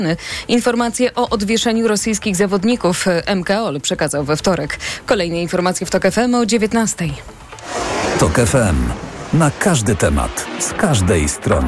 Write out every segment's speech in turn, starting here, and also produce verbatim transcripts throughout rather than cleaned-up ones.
Informacje o odwieszeniu rosyjskich zawodników M K O L przekazał we wtorek. Kolejne informacje w TOK F M o dziewiętnastej. TOK F M. Na każdy temat, z każdej strony.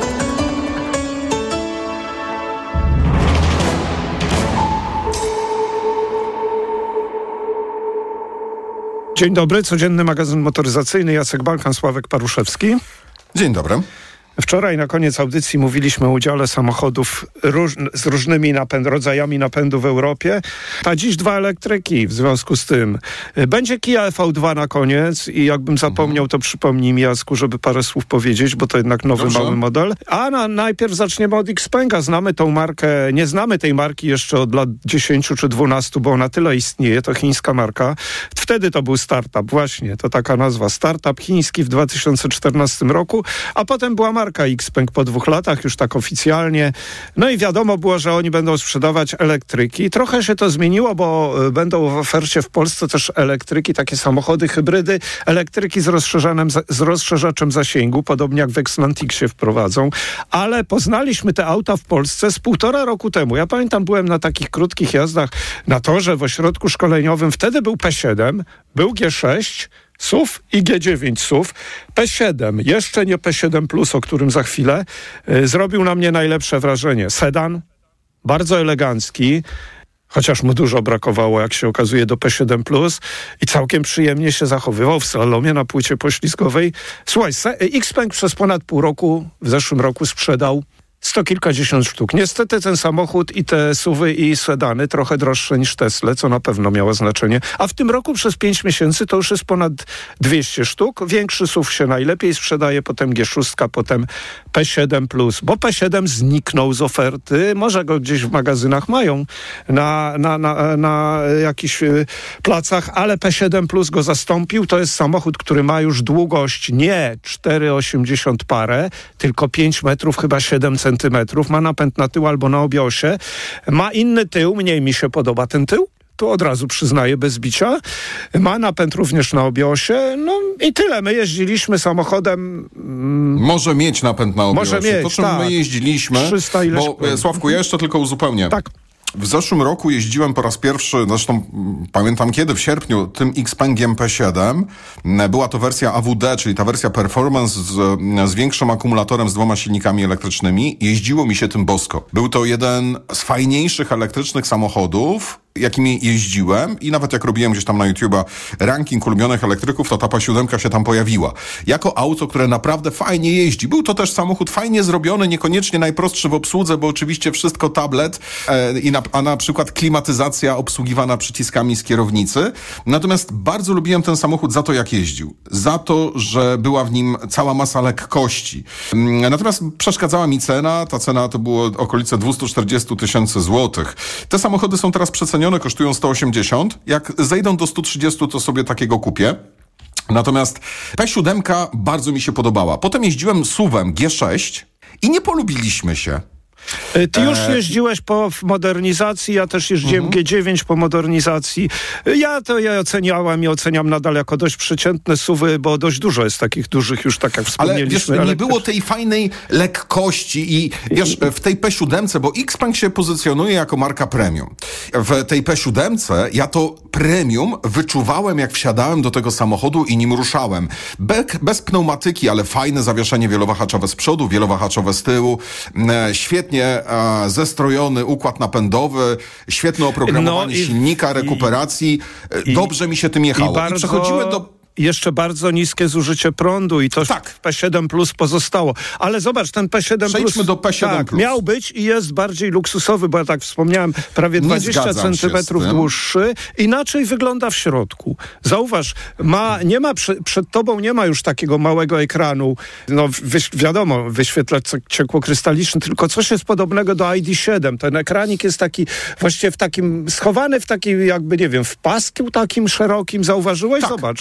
Dzień dobry, codzienny magazyn motoryzacyjny, Jacek Balkan, Sławek Paruszewski. Dzień dobry. Wczoraj na koniec audycji mówiliśmy o udziale samochodów róż, z różnymi napęd, rodzajami napędu w Europie, a dziś dwa elektryki w związku z tym. Będzie Kia E V dwa na koniec i jakbym zapomniał, to przypomnij mi, Jacku, żeby parę słów powiedzieć, bo to jednak nowy, Dobrze. mały model. A na, najpierw zaczniemy od Xpenga. Znamy tą markę, nie znamy tej marki jeszcze od lat dziesięciu czy dwunastu, bo ona tyle istnieje, to chińska marka. Wtedy to był startup, właśnie, to taka nazwa, startup chiński w dwa tysiące czternastym roku, a potem była marka marka Xpeng po dwóch latach, już tak oficjalnie. No i wiadomo było, że oni będą sprzedawać elektryki. Trochę się to zmieniło, bo będą w ofercie w Polsce też elektryki, takie samochody, hybrydy, elektryki z, rozszerzanym, z rozszerzaczem zasięgu, podobnie jak w Xmantixie wprowadzą. Ale poznaliśmy te auta w Polsce z półtora roku temu. Ja pamiętam, byłem na takich krótkich jazdach na torze w ośrodku szkoleniowym. Wtedy był P siedem, był G sześć, S U V i G dziewięć S U V. P siedem, jeszcze nie P siedem Plus, o którym za chwilę, yy, zrobił na mnie najlepsze wrażenie. Sedan, bardzo elegancki, chociaż mu dużo brakowało, jak się okazuje, do P siedem Plus i całkiem przyjemnie się zachowywał w slalomie na płycie poślizgowej. Słuchaj, Xpeng przez ponad pół roku, w zeszłym roku sprzedał sto kilkadziesiąt sztuk. Niestety ten samochód i te S U V-y i sedany trochę droższe niż Tesla, co na pewno miało znaczenie. A w tym roku przez pięć miesięcy to już jest ponad dwieście sztuk. Większy S U V się najlepiej sprzedaje, potem G sześć, potem P siedem Plus, bo P siedem zniknął z oferty. Może go gdzieś w magazynach mają na, na, na, na jakichś placach, ale P siedem Plus go zastąpił. To jest samochód, który ma już długość nie cztery osiemdziesiąt parę, tylko pięć metrów, chyba siedem centymetrów. Ma napęd na tył albo na obiosie. Ma inny tył, mniej mi się podoba ten tył. Tu od razu przyznaję, bez bicia. Ma napęd również na obiosie. No i tyle. My jeździliśmy samochodem... Mm, może mieć napęd na obiosie. Może mieć, to, czym tak. my jeździliśmy... trzysta ileś... Bo, Sławku, ja jeszcze tylko uzupełnię. Tak. W zeszłym roku jeździłem po raz pierwszy, zresztą pamiętam kiedy, w sierpniu, tym Xpengiem P siedem. Była to wersja A W D, czyli ta wersja Performance z, z większym akumulatorem, z dwoma silnikami elektrycznymi. Jeździło mi się tym bosko. Był to jeden z fajniejszych elektrycznych samochodów, jakimi jeździłem i nawet jak robiłem gdzieś tam na YouTube'a ranking ulubionych elektryków, to ta P siedem się tam pojawiła. Jako auto, które naprawdę fajnie jeździ. Był to też samochód fajnie zrobiony, niekoniecznie najprostszy w obsłudze, bo oczywiście wszystko tablet, e, i na, a na przykład klimatyzacja obsługiwana przyciskami z kierownicy. Natomiast bardzo lubiłem ten samochód za to, jak jeździł. Za to, że była w nim cała masa lekkości. Natomiast przeszkadzała mi cena. Ta cena to było okolice dwieście czterdzieści tysięcy złotych. Te samochody są teraz przecenione, kosztują sto osiemdziesiąt. Jak zejdą do stu trzydziestu, to sobie takiego kupię. Natomiast P siedem bardzo mi się podobała. Potem jeździłem S U V-em G sześć i nie polubiliśmy się. Ty już jeździłeś po modernizacji, ja też jeździłem mhm. G dziewięć po modernizacji. Ja to ja oceniałem i oceniam nadal jako dość przeciętne S U V-y, bo dość dużo jest takich dużych, już tak jak wspomnieliśmy. Ale wiesz, nie było tej fajnej lekkości i wiesz, w tej P siedem, bo Xpeng się pozycjonuje jako marka premium. W tej P siedem ja to premium wyczuwałem, jak wsiadałem do tego samochodu i nim ruszałem. Be- bez pneumatyki, ale fajne zawieszenie wielowahaczowe z przodu, wielowahaczowe z tyłu. E, świetnie e, zestrojony układ napędowy, świetne oprogramowanie no i, silnika, rekuperacji. I, Dobrze mi się tym jechało. I, bardzo... I przechodziły do... Jeszcze bardzo niskie zużycie prądu i to tak. w P siedem Plus pozostało. Ale zobacz, ten P siedem Plus... Przejdźmy do P siedem tak, Plus. Miał być i jest bardziej luksusowy, bo ja tak wspomniałem, prawie dwadzieścia centymetrów dłuższy. Inaczej wygląda w środku. Zauważ, ma, nie ma przy, przed tobą nie ma już takiego małego ekranu, no wyś, wiadomo, wyświetlacz ciekłokrystaliczny, tylko coś jest podobnego do I D siedem. Ten ekranik jest taki, właściwie w takim, schowany w takim jakby, nie wiem, w pasku takim szerokim. Zauważyłeś? Tak. Zobacz, on inaczej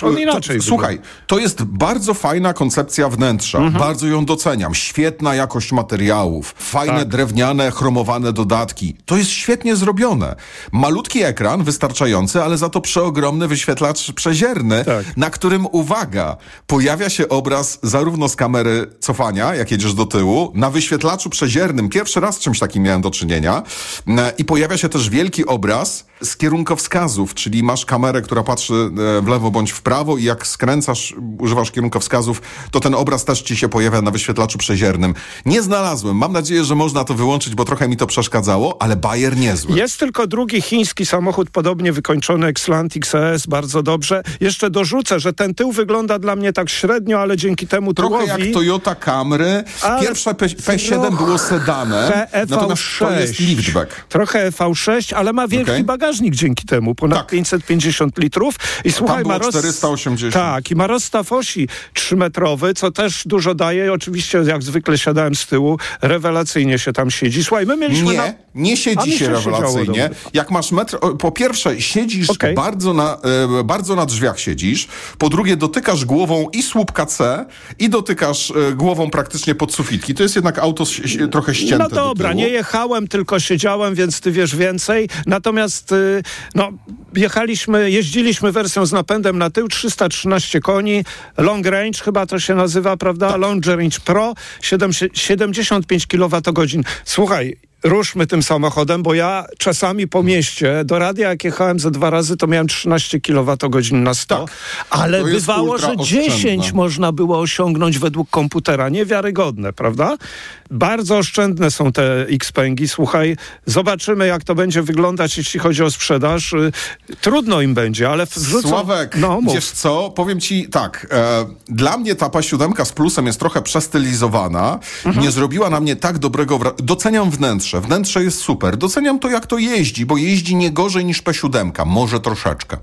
inaczej Słuchaj, to jest bardzo fajna koncepcja wnętrza. Mhm. Bardzo ją doceniam. Świetna jakość materiałów. Fajne, tak. drewniane, chromowane dodatki. To jest świetnie zrobione. Malutki ekran, wystarczający, ale za to przeogromny wyświetlacz przezierny, tak. na którym, uwaga, pojawia się obraz zarówno z kamery cofania, jak jedziesz do tyłu, na wyświetlaczu przeziernym. Pierwszy raz z czymś takim miałem do czynienia. I pojawia się też wielki obraz z kierunkowskazów, czyli masz kamerę, która patrzy w lewo bądź w prawo i jak skręcasz, używasz kierunkowskazów, to ten obraz też ci się pojawia na wyświetlaczu przeziernym. Nie znalazłem. Mam nadzieję, że można to wyłączyć, bo trochę mi to przeszkadzało, ale bajer niezły. Jest tylko drugi chiński samochód, podobnie wykończony, Xlantic E S, bardzo dobrze. Jeszcze dorzucę, że ten tył wygląda dla mnie tak średnio, ale dzięki temu trochę tyłowi... Trochę jak Toyota Camry. Pierwsze P siedem było sedanem, natomiast to jest liftback. Trochę E V sześć, ale ma wielki okay. bagażnik dzięki temu, ponad tak. pięćset pięćdziesiąt litrów. I słuchaj, ma roz... czterysta osiemdziesiąt. Tak, i ma rozstaw osi trzymetrowy, co też dużo daje. Oczywiście, jak zwykle siadałem z tyłu, rewelacyjnie się tam siedzi. Słuchaj, my mieliśmy... Nie, na... nie siedzi się, się rewelacyjnie. Jak masz metr... Po pierwsze, siedzisz okay. bardzo, na, e, bardzo na drzwiach siedzisz. Po drugie, dotykasz głową i słupka C i dotykasz e, głową praktycznie pod sufitki. To jest jednak auto ś- trochę ścięte. No dobra, do nie jechałem, tylko siedziałem, więc ty wiesz więcej. Natomiast y, no, jechaliśmy, jeździliśmy wersją z napędem na tył, trzysta trzynaście koni, long range chyba to się nazywa, prawda? Tak. Long Range Pro, siedemdziesiąt pięć kilowatogodzin. Słuchaj, ruszmy tym samochodem, bo ja czasami po mieście do radia, jak jechałem ze dwa razy, to miałem trzynaście kilowatogodzin na sto, tak, ale bywało, że dziesięć można było osiągnąć według komputera. Niewiarygodne, prawda? Bardzo oszczędne są te Xpengi. Słuchaj, zobaczymy, jak to będzie wyglądać, jeśli chodzi o sprzedaż. Trudno im będzie, ale wrzucą... Sławek, no, wiesz co? Powiem ci tak. E, dla mnie ta P siedem z plusem jest trochę przestylizowana. Mhm. Nie zrobiła na mnie tak dobrego wrażenia. Doceniam wnętrze. Wnętrze jest super. Doceniam to, jak to jeździ, bo jeździ nie gorzej niż P siedem. Może troszeczkę.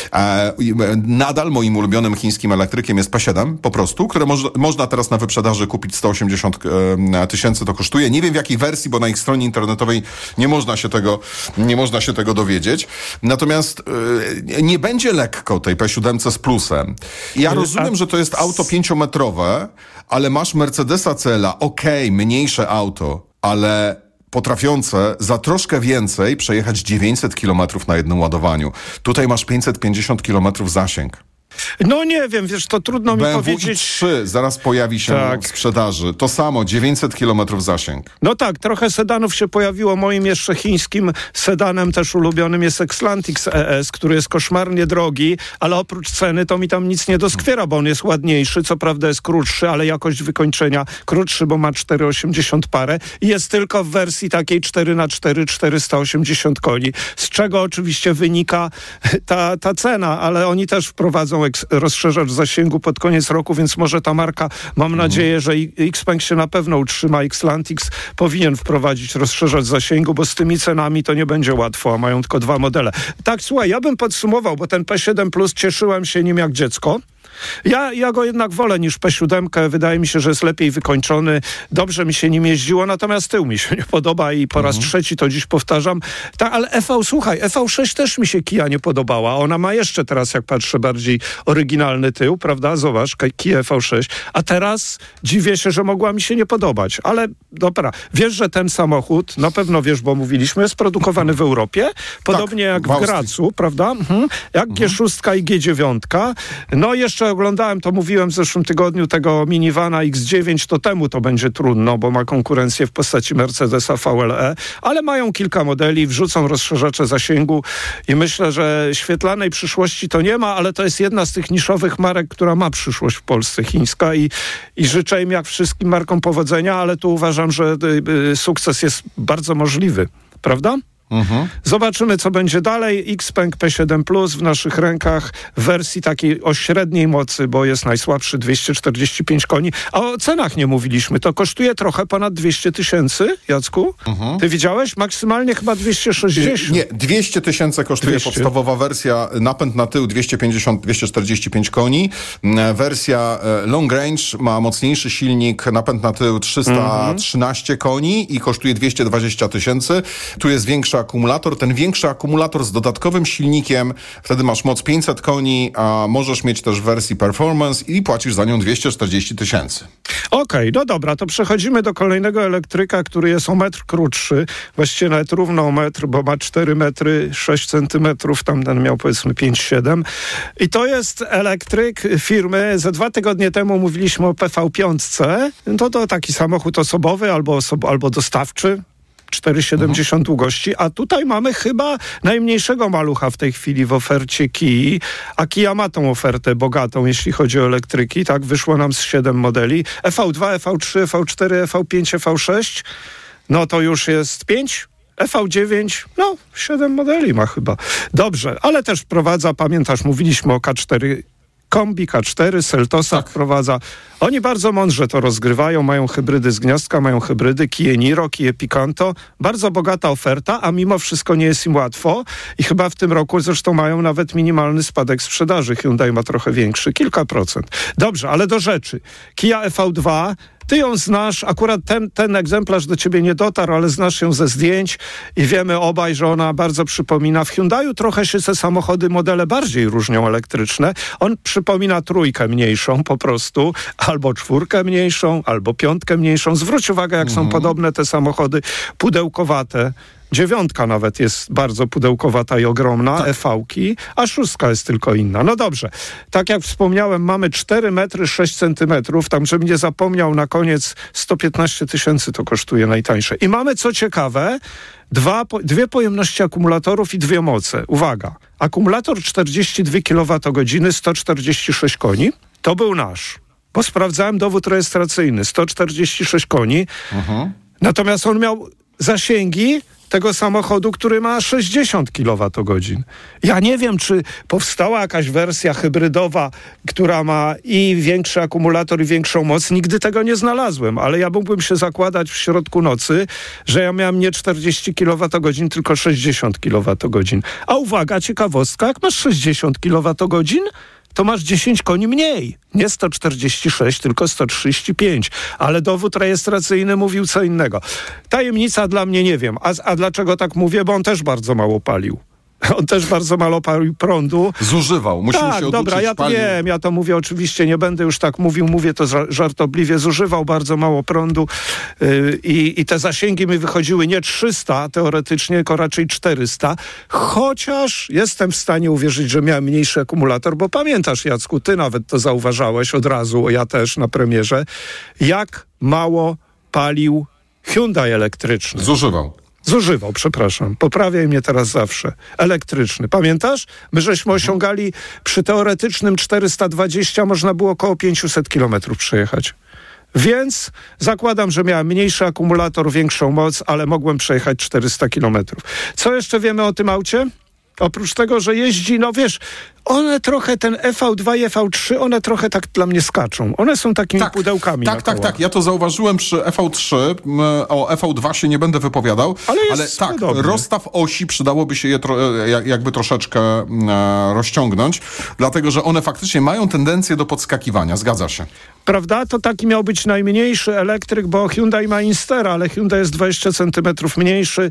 E, nadal moim ulubionym chińskim elektrykiem jest P siedem, po prostu, które moż, można teraz na wyprzedaży kupić sto osiemdziesiąt tysięcy to kosztuje. Nie wiem w jakiej wersji, bo na ich stronie internetowej nie można się tego, nie można się tego dowiedzieć. Natomiast e, nie będzie lekko tej P siedem z plusem. Ja rozumiem, że to jest auto pięciometrowe, ale masz Mercedesa C L A, okej, okay, mniejsze auto, ale potrafiące za troszkę więcej przejechać dziewięćset kilometrów na jednym ładowaniu. Tutaj masz pięćset pięćdziesiąt kilometrów zasięg. No nie wiem, wiesz, to trudno mi B M W powiedzieć. i trzy zaraz pojawi się tak. w sprzedaży. To samo, dziewięćset kilometrów zasięg. No tak, trochę sedanów się pojawiło. Moim jeszcze chińskim sedanem też ulubionym jest Xlantic E S, który jest koszmarnie drogi, ale oprócz ceny to mi tam nic nie doskwiera, bo on jest ładniejszy, co prawda jest krótszy, ale jakość wykończenia krótszy, bo ma cztery osiemdziesiąt parę i jest tylko w wersji takiej cztery na cztery, czterysta osiemdziesiąt koni, z czego oczywiście wynika ta, ta cena, ale oni też wprowadzą rozszerzacz zasięgu pod koniec roku, więc może ta marka, mam nadzieję, że Xpeng się na pewno utrzyma. Xlantic powinien wprowadzić rozszerzacz zasięgu, bo z tymi cenami to nie będzie łatwo, a mają tylko dwa modele. Tak, słuchaj, ja bym podsumował, bo ten P siedem Plus cieszyłem się nim jak dziecko. Ja, ja go jednak wolę niż P siedem. Wydaje mi się, że jest lepiej wykończony. Dobrze mi się nim jeździło, natomiast tył mi się nie podoba i po raz mhm. trzeci to dziś powtarzam. Ta, ale E V, słuchaj, E V sześć też mi się Kia nie podobała. Ona ma jeszcze teraz, jak patrzę, bardziej oryginalny tył, prawda? Zobacz, Kia E V sześć. A teraz dziwię się, że mogła mi się nie podobać. Ale dobra, wiesz, że ten samochód, na pewno wiesz, bo mówiliśmy, jest produkowany w Europie. Podobnie tak, jak w, w Gracu, prawda? Mhm. Jak mhm. G sześć i G dziewięć. No jeszcze oglądałem, to mówiłem w zeszłym tygodniu, tego minivana X dziewięć, to temu to będzie trudno, bo ma konkurencję w postaci Mercedesa V L E, ale mają kilka modeli, wrzucą rozszerzacze zasięgu i myślę, że świetlanej przyszłości to nie ma, ale to jest jedna z tych niszowych marek, która ma przyszłość w Polsce, chińska i, i życzę im jak wszystkim markom powodzenia, ale tu uważam, że y, y, sukces jest bardzo możliwy, prawda? Mhm. Zobaczymy, co będzie dalej. Xpeng P siedem Plus w naszych rękach w wersji takiej o średniej mocy, bo jest najsłabszy, dwieście czterdzieści pięć koni. A o cenach nie mówiliśmy. To kosztuje trochę ponad dwieście tysięcy, Jacku? Mhm. Ty widziałeś? Maksymalnie chyba dwieście sześćdziesiąt. Nie, dwieście tysięcy kosztuje dwieście. Podstawowa wersja. Napęd na tył dwieście pięćdziesiąt dwieście czterdzieści pięć koni. Wersja long range ma mocniejszy silnik. Napęd na tył trzysta trzynaście mhm. koni i kosztuje dwieście dwadzieścia tysięcy. Tu jest większa większy akumulator, ten większy akumulator z dodatkowym silnikiem, wtedy masz moc pięćset koni, a możesz mieć też w wersji Performance i płacisz za nią dwieście czterdzieści tysięcy. Okej, okay, no dobra, to przechodzimy do kolejnego elektryka, który jest o metr krótszy, właściwie nawet równo o metr, bo ma cztery metry sześć centymetrów, tamten miał powiedzmy pięć siedem. I to jest elektryk firmy, ze dwa tygodnie temu mówiliśmy o P V pięć. To to taki samochód osobowy albo, osob- albo dostawczy. cztery siedemdziesiąt mhm. długości, a tutaj mamy chyba najmniejszego malucha w tej chwili w ofercie Kii, a Kia ma tą ofertę bogatą, jeśli chodzi o elektryki, tak, wyszło nam z siedem modeli, E V dwa, E V trzy, E V cztery, E V pięć, E V sześć, no to już jest pięć, E V dziewięć, no siedem modeli ma chyba. Dobrze, ale też wprowadza, pamiętasz, mówiliśmy o K cztery Kombi, K cztery, Seltosa tak. wprowadza. Oni bardzo mądrze to rozgrywają, mają hybrydy z gniazdka, mają hybrydy Kia Niro, Kia Picanto. Bardzo bogata oferta, a mimo wszystko nie jest im łatwo i chyba w tym roku zresztą mają nawet minimalny spadek sprzedaży. Hyundai ma trochę większy, kilka procent. Dobrze, ale do rzeczy. Kia E V dwa, ty ją znasz, akurat ten, ten egzemplarz do ciebie nie dotarł, ale znasz ją ze zdjęć i wiemy obaj, że ona bardzo przypomina. W Hyundaiu trochę się te samochody, modele bardziej różnią elektryczne. On przypomina trójkę mniejszą po prostu, albo czwórkę mniejszą, albo piątkę mniejszą. Zwróć uwagę, jak mhm. są podobne te samochody pudełkowate. Dziewiątka nawet jest bardzo pudełkowata i ogromna, tak. E V-ki, a szóstka jest tylko inna. No dobrze, tak jak wspomniałem, mamy cztery metry sześć centymetrów, tam żebym nie zapomniał, na koniec sto piętnaście tysięcy to kosztuje najtańsze. I mamy, co ciekawe, dwa, dwie pojemności akumulatorów i dwie moce. Uwaga, akumulator czterdzieści dwie kilowatogodziny, sto czterdzieści sześć koni, to był nasz, bo sprawdzałem dowód rejestracyjny, sto czterdzieści sześć koni, uh-huh. natomiast on miał zasięgi tego samochodu, który ma sześćdziesiąt kilowatogodzin. Ja nie wiem, czy powstała jakaś wersja hybrydowa, która ma i większy akumulator, i większą moc. Nigdy tego nie znalazłem, ale ja mógłbym się zakładać w środku nocy, że ja miałem nie czterdzieści kilowatogodzin, tylko sześćdziesiąt kilowatogodzin. A uwaga, ciekawostka, jak masz sześćdziesiąt kilowatogodzin, to masz dziesięć koni mniej. Nie sto czterdzieści sześć, tylko sto trzydzieści pięć. Ale dowód rejestracyjny mówił co innego. Tajemnica dla mnie nie wiem. A, a dlaczego tak mówię? Bo on też bardzo mało palił. On też bardzo mało palił prądu. Zużywał. Musimy tak, się oduczyć. Dobra, ja to palił. wiem, ja to mówię oczywiście, nie będę już tak mówił, mówię to żartobliwie. Zużywał bardzo mało prądu yy, i, i te zasięgi mi wychodziły nie trzysta teoretycznie, tylko raczej czterysta. Chociaż jestem w stanie uwierzyć, że miałem mniejszy akumulator, bo pamiętasz, Jacku, ty nawet to zauważałeś od razu, ja też na premierze, jak mało palił Hyundai elektryczny. Zużywał. Zużywał, przepraszam. Poprawiaj mnie teraz zawsze. Elektryczny. Pamiętasz? My żeśmy osiągali przy teoretycznym czterysta dwadzieścia, można było około pięćset kilometrów przejechać. Więc zakładam, że miałem mniejszy akumulator, większą moc, ale mogłem przejechać czterysta kilometrów. Co jeszcze wiemy o tym aucie? Oprócz tego, że jeździ, no wiesz, one trochę, ten E V dwa i E V trzy, one trochę tak dla mnie skaczą. One są takimi tak, pudełkami Tak, na tak, kołach. tak. Ja to zauważyłem przy E V trzy. O E V dwa się nie będę wypowiadał. Ale, jest ale tak, podobny. Rozstaw osi przydałoby się je tro, jakby troszeczkę e, rozciągnąć, dlatego, że one faktycznie mają tendencję do podskakiwania. Zgadza się. Prawda? To taki miał być najmniejszy elektryk, bo Hyundai ma Instara, ale Hyundai jest dwadzieścia centymetrów mniejszy.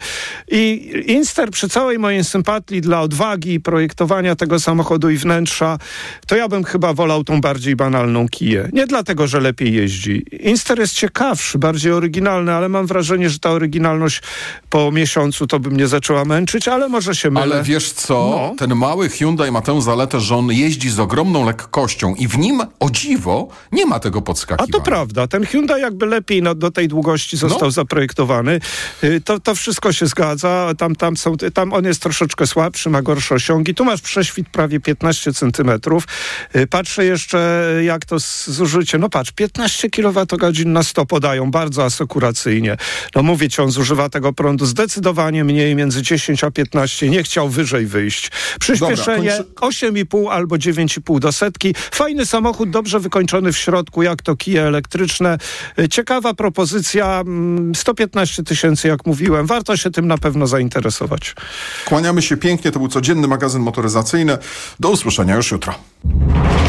I Inster, przy całej mojej sympatii dla odwagi i projektowania tego samochodu i wnętrza, to ja bym chyba wolał tą bardziej banalną Kiję. Nie dlatego, że lepiej jeździ. Inster jest ciekawszy, bardziej oryginalny, ale mam wrażenie, że ta oryginalność po miesiącu to by mnie zaczęła męczyć, ale może się mylę. Ale wiesz co? No. Ten mały Hyundai ma tę zaletę, że on jeździ z ogromną lekkością i w nim, o dziwo, nie ma tego podskakiwania. A to prawda. Ten Hyundai jakby lepiej no, do tej długości został no. zaprojektowany. To, to wszystko się zgadza. Tam, tam, są, tam on jest troszeczkę słabszy, ma gorsze osiągi. Tu masz prześwit prawie piętnaście centymetrów. Patrzę jeszcze, jak to zużycie. No patrz, piętnaście kilowatogodzin na sto podają, bardzo asekuracyjnie. No mówię ci, on zużywa tego prądu zdecydowanie mniej, między dziesięć a piętnaście. Nie chciał wyżej wyjść. Przyspieszenie Dobra, kończy... osiem i pół albo dziewięć i pół do setki. Fajny samochód, dobrze wykończony w środku, jak to kije elektryczne. Ciekawa propozycja, sto piętnaście tysięcy, jak mówiłem. Warto się tym na pewno zainteresować. Kłaniamy się pięknie, to był codzienny magazyn motoryzacyjny. Do usłyszenia już jutro.